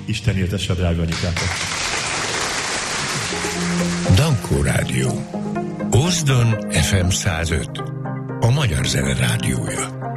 Isten éltesse a drága anyukákat. Dankó Rádió. Ózdon FM 105. A magyar zene rádiója.